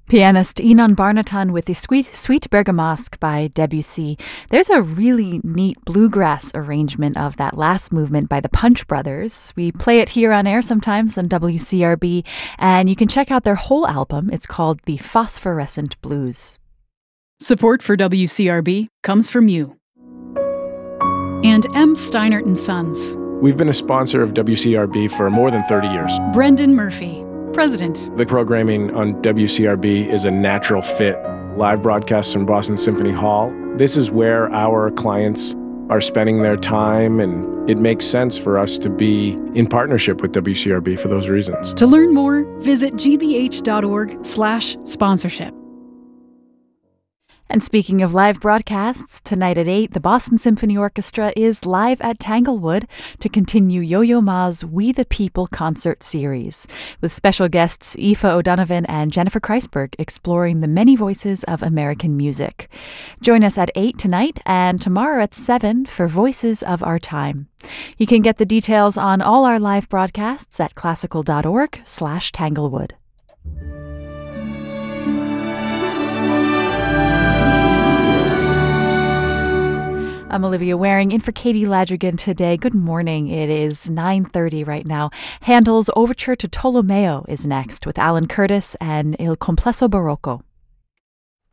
Pianist Inon Barnatan with the Suite Bergamasque by Debussy. There's a really neat bluegrass arrangement of that last movement by the Punch Brothers. We play it here on air sometimes on WCRB, and you can check out their whole album. It's called The Phosphorescent Blues. Support for WCRB comes from you. And M. Steinert & Sons. We've been a sponsor of WCRB for more than 30 years. Brendan Murphy, President. The programming on WCRB is a natural fit. Live broadcasts from Boston Symphony Hall. This is where our clients are spending their time, and it makes sense for us to be in partnership with WCRB for those reasons. To learn more, visit gbh.org/sponsorship. And speaking of live broadcasts, tonight at 8, the Boston Symphony Orchestra is live at Tanglewood to continue Yo-Yo Ma's We the People concert series, with special guests Aoife O'Donovan and Jennifer Kreisberg exploring the many voices of American music. Join us at 8 tonight and tomorrow at 7 for Voices of Our Time. You can get the details on all our live broadcasts at classical.org/Tanglewood. I'm Olivia Waring in for Katie Ladrigan today. Good morning. It is 9:30 right now. Handel's Overture to Tolomeo is next with Alan Curtis and Il Complesso Barocco.